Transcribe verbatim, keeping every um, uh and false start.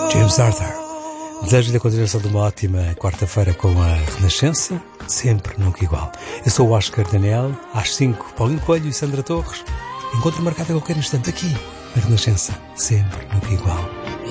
James Arthur. Desejo-lhe a continuação de uma ótima quarta-feira com a Renascença, sempre nunca igual. Eu sou o Oscar Daniel, às cinco, Paulinho Coelho e Sandra Torres. Encontro marcado a qualquer instante aqui, na Renascença, sempre nunca igual.